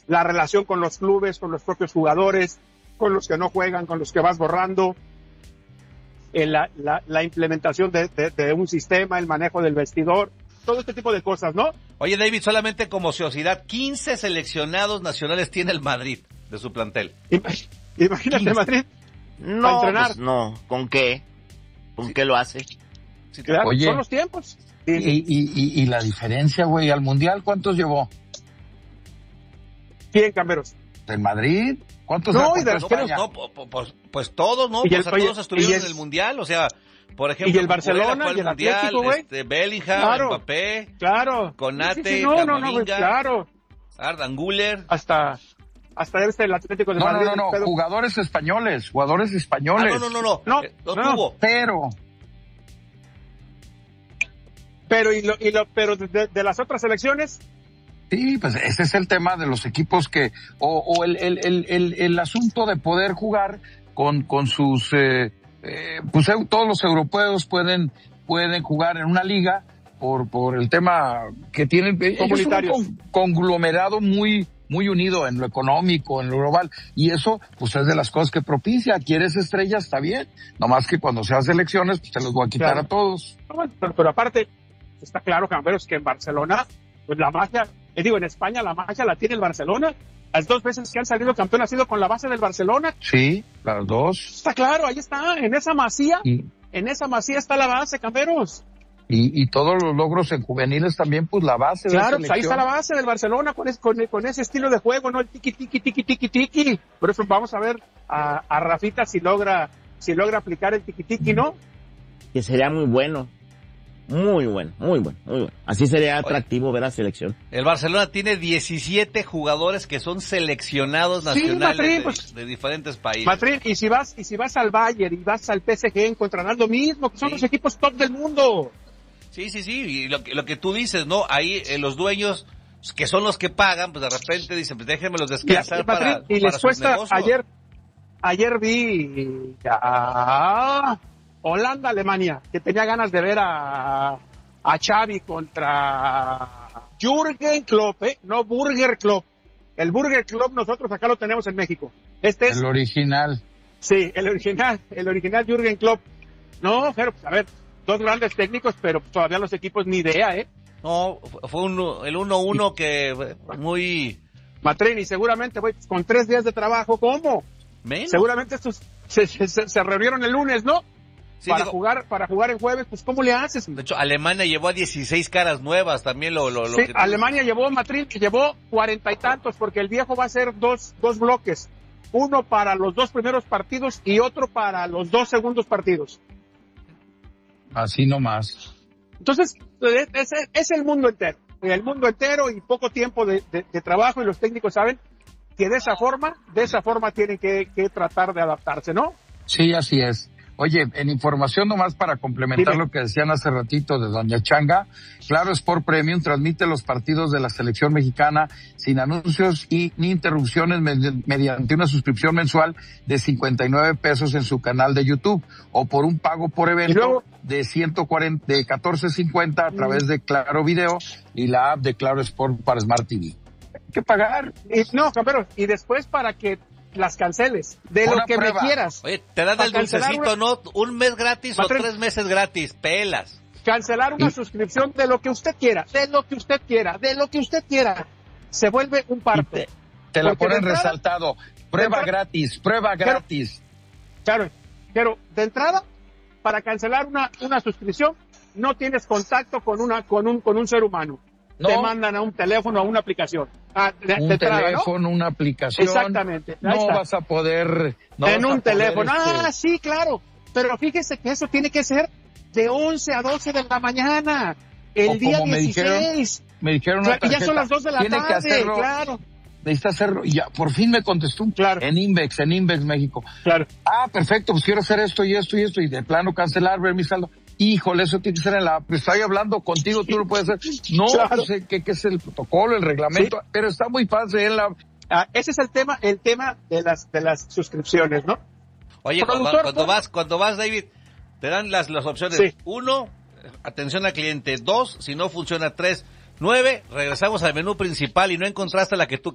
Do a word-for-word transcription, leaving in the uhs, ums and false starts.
la relación con los clubes, con los propios jugadores, con los que no juegan, con los que vas borrando, eh, la, la, la implementación de, de, de un sistema, el manejo del vestidor, todo este tipo de cosas, ¿no? Oye, David, solamente como ociosidad, quince seleccionados nacionales tiene el Madrid de su plantel. Imagínate quince. Madrid. No, pues no. ¿Con qué? ¿Con sí. qué lo hace? Sí, claro, Oye, son los tiempos. Y, y, y, y la diferencia, güey, al Mundial, ¿cuántos llevó? ¿Quién, Camberos? ¿El Madrid? ¿Cuántos no, y de no, pues, no, pues, pues todos, ¿no? Y Pues el, a todos y estuvieron el, en el Mundial, o sea, por ejemplo, y el Barcelona, y el Mundial, Atlético, güey. Este, Bellingham, claro, Mbappé, claro. Konate, sí, sí, sí, no, no, no, Camavinga, claro. Ardan Güler. Hasta, hasta este, el Atlético de no, Madrid. No, no, no, pero... jugadores españoles, jugadores españoles. Ah, no, no, no, no, no, eh, lo no, tuvo. Pero... Pero, y lo, y lo, pero de, de las otras selecciones... Sí, pues ese es el tema de los equipos que, o, o el, el, el, el, el asunto de poder jugar con, con sus, eh, eh, pues todos los europeos pueden, pueden jugar en una liga por, por el tema que tienen, comunitarios. Es un conglomerado muy, muy unido en lo económico, en lo global, y eso, pues es de las cosas que propicia. ¿Quieres estrellas? Está bien, nomás que cuando se hace elecciones, pues te los voy a quitar claro. a todos. No, pero, pero aparte, está claro, Camberos, que en Barcelona, pues la magia, eh, digo, en España la magia la tiene el Barcelona. Las dos veces que han salido campeón ha sido con la base del Barcelona. Sí, las dos. Está claro, ahí está, en esa masía, y, en esa masía está la base, Camberos. Y, y todos los logros en juveniles también, pues la base claro, de la pues ahí está la base del Barcelona con, es, con, con ese estilo de juego, ¿no? El tiki, tiki, tiki, tiki, tiki. Por eso vamos a ver a, a Rafita si logra, si logra aplicar el tiki, tiki, ¿no? Que sería muy bueno. Muy bueno, muy bueno, muy bueno. Así sería atractivo ver la selección. El Barcelona tiene diecisiete jugadores que son seleccionados nacionales sí, Madrid, de, pues, de diferentes países. Madrid, y si vas, y si vas al Bayern y vas al P S G encontrarás lo mismo, que son sí. los equipos top del mundo. Sí, sí, sí, y lo, lo que tú dices, ¿no? Ahí eh, los dueños, que son los que pagan, pues de repente dicen, pues déjenme los descansar y, Madrid, para, y para les cuesta, sus negocios. ayer, ayer vi a Holanda, Alemania, que tenía ganas de ver a, a Xavi contra Jürgen Klopp, ¿eh? No Burger Klopp. El Burger Klopp nosotros acá lo tenemos en México. Este es el original. Sí, el original, el original Jürgen Klopp. No, pero pues, a ver, dos grandes técnicos, pero todavía los equipos ni idea, ¿eh? No, fue un, el uno uno que muy... Matrini, seguramente, güey, con tres días de trabajo, ¿cómo? Menos. Seguramente estos se, se, se, se reunieron el lunes, ¿no? Sí, para digo, jugar, para jugar en jueves, pues ¿cómo le haces? De hecho, Alemania llevó a dieciséis caras nuevas, también lo, lo, lo sí, que Alemania tú... llevó, Matrín, llevó cuarenta y tantos, porque el viejo va a ser dos, dos bloques. Uno para los dos primeros partidos y otro para los dos segundos partidos. Así nomás. Entonces, es, es, es el mundo entero. El mundo entero y poco tiempo de, de, de trabajo, y los técnicos saben que de esa forma, de esa forma tienen que, que tratar de adaptarse, ¿no? Sí, así es. Oye, en información nomás para complementar Dime. lo que decían hace ratito de Doña Changa, Claro Sport Premium transmite los partidos de la selección mexicana sin anuncios y ni interrupciones med- mediante una suscripción mensual de cincuenta y nueve pesos en su canal de YouTube o por un pago por evento luego, de ciento cuarenta, de catorce cincuenta a través de Claro Video y la app de Claro Sport para Smart T V. Hay que pagar. Y, no, pero y después para que las canceles, de una lo que prueba. me quieras. Oye, te dan el dulcecito, una... ¿no? Un mes gratis Matrín. o tres meses gratis, pelas. Cancelar una ¿Y? suscripción de lo que usted quiera, de lo que usted quiera, de lo que usted quiera. Se vuelve un parto. Te, te la ponen entrada, resaltado. Prueba entrada, gratis, prueba pero, gratis. Claro, pero de entrada, para cancelar una, una suscripción, no tienes contacto con una, con un, con un ser humano. No. Te mandan a un teléfono, a una aplicación. Ah, de, un de traba, teléfono, ¿no? Una aplicación. Exactamente. No está. vas a poder... No en un teléfono. Este... Ah, sí, claro. Pero fíjese que eso tiene que ser de once a doce de la mañana. El o día como dieciséis. Me dijeron, me dijeron una tarjeta. Ya son las dos de la tiene tarde, que hacerlo, claro. Necesita hacerlo. Y ya, por fin me contestó. Claro. En Invex, en Invex México. Claro. Ah, perfecto, pues quiero hacer esto y esto y esto. Y de plano cancelar, ver mi saldo. Híjole, eso tiene que ser en la... Pues estoy hablando contigo, tú lo puedes hacer. No, claro. no sé qué, qué es el protocolo, el reglamento, sí. Pero está muy fácil en la... Ah, ese es el tema, el tema de las de las suscripciones, ¿no? Oye, cuando, cuando vas, cuando vas, David, te dan las, las opciones. Sí. Uno, atención al cliente. Dos, si no funciona. Tres, nueve, regresamos al menú principal y no encontraste la que tú